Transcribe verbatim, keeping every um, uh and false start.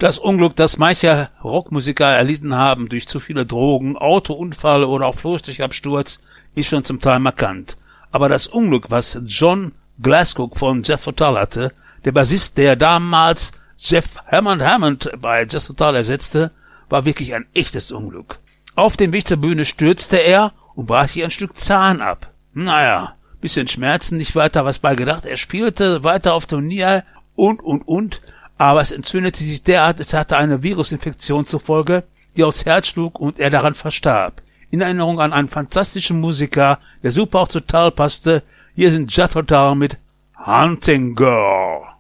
Das Unglück, das manche Rockmusiker erlitten haben durch zu viele Drogen, Autounfall oder auch Flugzeugabsturz, ist schon zum Teil markant. Aber das Unglück, was John Glasscock von Jethro Tull hatte, der Bassist, der damals Jeff Hammond Hammond bei Jethro Tull ersetzte, war wirklich ein echtes Unglück. Auf dem Weg zur Bühne stürzte er und brach sich ein Stück Zahn ab. Naja, bisschen Schmerzen, nicht weiter was bei gedacht. Er spielte weiter auf Turnier und, und, und. Aber es entzündete sich derart, es hatte eine Virusinfektion zur Folge, die aufs Herz schlug und er daran verstarb. In Erinnerung an einen fantastischen Musiker, der super auch zu Tull passte. Hier sind Jethro Tull mit Hunting Girl.